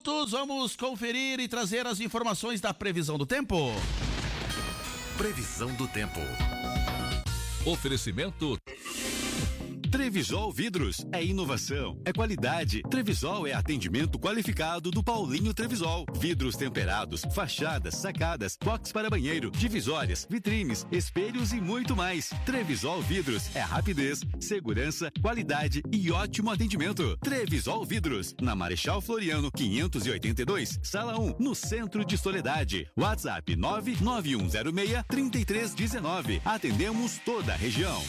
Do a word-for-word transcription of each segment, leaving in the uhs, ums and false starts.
minutos, vamos conferir e trazer as informações da previsão do tempo. Previsão do tempo. Oferecimento Trevisol Vidros é inovação, é qualidade. Trevisol é atendimento qualificado do Paulinho Trevisol. Vidros temperados, fachadas, sacadas, box para banheiro, divisórias, vitrines, espelhos e muito mais. Trevisol Vidros é rapidez, segurança, qualidade e ótimo atendimento. Trevisol Vidros, na Marechal Floriano quinhentos e oitenta e dois, Sala um, no centro de Soledade. WhatsApp nove nove um zero seis, três três um nove. Atendemos toda a região.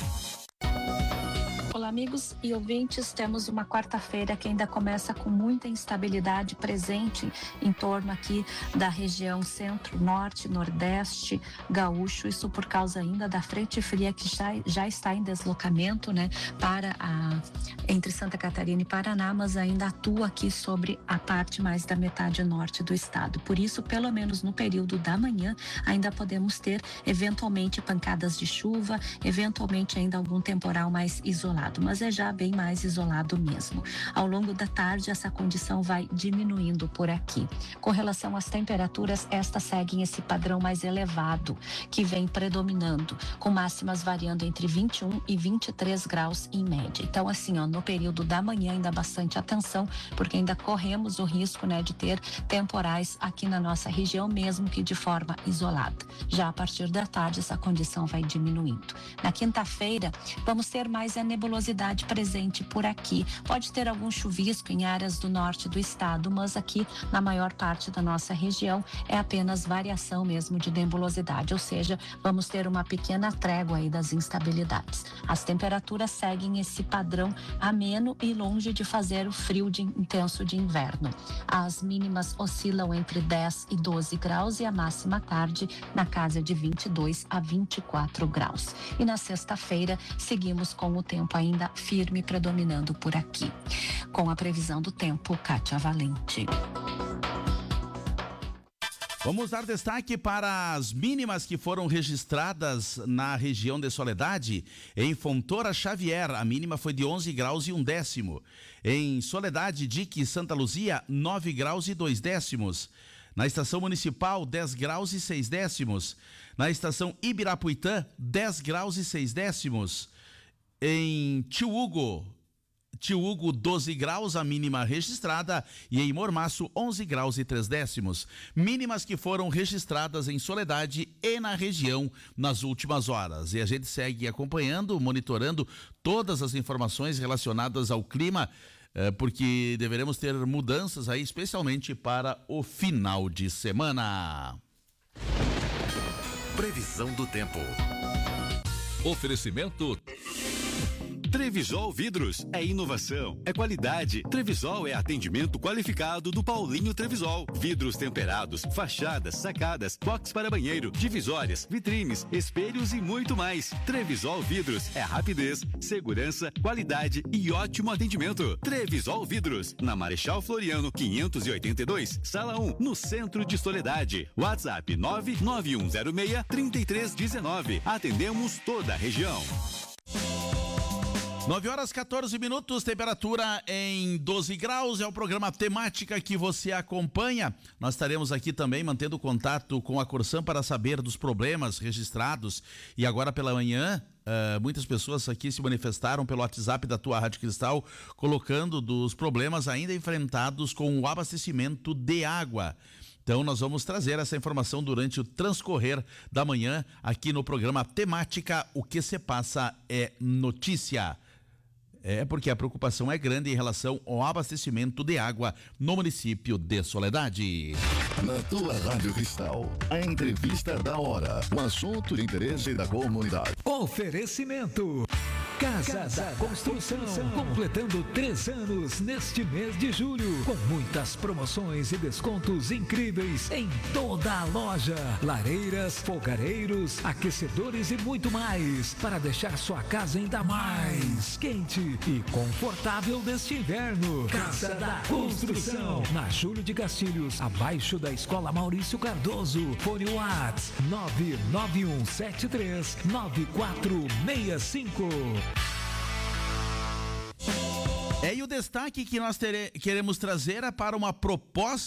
Olá, amigos e ouvintes. Temos uma quarta-feira que ainda começa com muita instabilidade presente em torno aqui da região centro, norte, nordeste, gaúcho. Isso por causa ainda da frente fria que já, já está em deslocamento, né, para a, entre Santa Catarina e Paraná, mas ainda atua aqui sobre a parte mais da metade norte do estado. Por isso, pelo menos no período da manhã, ainda podemos ter eventualmente pancadas de chuva, eventualmente ainda algum temporal mais isolado, mas é já bem mais isolado mesmo. Ao longo da tarde, essa condição vai diminuindo por aqui. Com relação às temperaturas, estas seguem esse padrão mais elevado que vem predominando, com máximas variando entre vinte e um e vinte e três graus em média. Então, assim, ó, no período da manhã, ainda bastante atenção, porque ainda corremos o risco, né, de ter temporais aqui na nossa região, mesmo que de forma isolada. Já a partir da tarde, essa condição vai diminuindo. Na quinta-feira, vamos ter mais a nebulosidade presente por aqui. Pode ter algum chuvisco em áreas do norte do estado, mas aqui na maior parte da nossa região é apenas variação mesmo de nebulosidade, ou seja, vamos ter uma pequena trégua aí das instabilidades. As temperaturas seguem esse padrão ameno e longe de fazer o frio de, intenso de inverno. As mínimas oscilam entre dez e doze graus e a máxima à tarde na casa de vinte e dois a vinte e quatro graus. E na sexta-feira seguimos com o tempo ainda firme predominando por aqui. Com a previsão do tempo, Kátia Valente. Vamos dar destaque para as mínimas que foram registradas na região de Soledade. Em Fontoura Xavier, a mínima foi de onze graus e um décimo. Em Soledade, Dique e Santa Luzia, nove graus e dois décimos. Na estação municipal, dez graus e seis décimos. Na estação Ibirapuitã, dez graus e seis décimos. Em Tio Hugo, Tio Hugo, doze graus, a mínima registrada, e em Mormaço, onze graus e três décimos. Mínimas que foram registradas em Soledade e na região nas últimas horas. E a gente segue acompanhando, monitorando todas as informações relacionadas ao clima, eh, porque deveremos ter mudanças aí, especialmente para o final de semana. Previsão do tempo. Oferecimento Trevisol Vidros é inovação, é qualidade. Trevisol é atendimento qualificado do Paulinho Trevisol. Vidros temperados, fachadas, sacadas, box para banheiro, divisórias, vitrines, espelhos e muito mais. Trevisol Vidros é rapidez, segurança, qualidade e ótimo atendimento. Trevisol Vidros, na Marechal Floriano quinhentos e oitenta e dois, Sala um, no centro de Soledade. WhatsApp nove nove um zero seis, três três um nove. Atendemos toda a região. nove horas e quatorze minutos, temperatura em doze graus, é o programa Temática que você acompanha. Nós estaremos aqui também mantendo contato com a Corsan para saber dos problemas registrados. E agora pela manhã, uh, muitas pessoas aqui se manifestaram pelo WhatsApp da tua Rádio Cristal, colocando dos problemas ainda enfrentados com o abastecimento de água. Então nós vamos trazer essa informação durante o transcorrer da manhã aqui no programa Temática. O que se passa é notícia. É porque a preocupação é grande em relação ao abastecimento de água no município de Soledade. Na tua Rádio Cristal, a entrevista da hora, um assunto de interesse da comunidade. Oferecimento Casa, Casa da Construção, Construção, completando três anos neste mês de julho, com muitas promoções e descontos incríveis em toda a loja. Lareiras, fogareiros, aquecedores e muito mais, para deixar sua casa ainda mais quente e confortável neste inverno. Casa da Construção, na Júlio de Castilhos, abaixo da Escola Maurício Cardoso. Fone WhatsApp nove nove um sete três nove quatro seis cinco. É, e o destaque que nós tere, queremos trazer é para uma proposta